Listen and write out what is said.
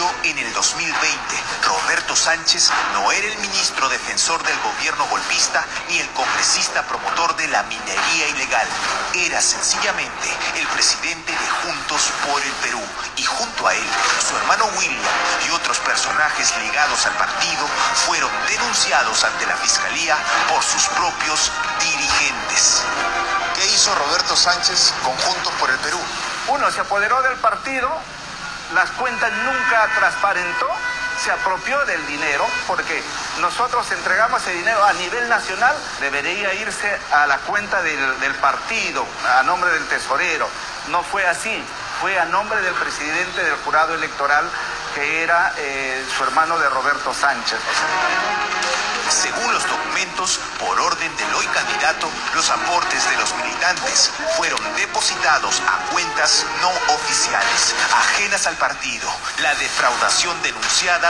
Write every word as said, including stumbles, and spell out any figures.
inicio en el dos mil veinte. Roberto Sánchez no era el ministro defensor del gobierno golpista ni el congresista promotor de la minería ilegal. Era sencillamente el presidente de Juntos por el Perú. Y junto a él, su hermano William y otros personajes ligados al partido fueron denunciados ante la Fiscalía por sus propios dirigentes. ¿Qué hizo Roberto Sánchez con Juntos por el Perú? Uno, se apoderó del partido, las cuentas nunca transparentó, se apropió del dinero, porque nosotros entregamos el dinero a nivel nacional, debería irse a la cuenta del, del partido, a nombre del tesorero. No fue así, fue a nombre del presidente del jurado electoral, que era eh, su hermano de Roberto Sánchez. Según los documentos, por orden del hoy candidato, los aportes de los militantes fueron depositados a cuentas no oficiales, ajenas al partido. La defraudación denunciada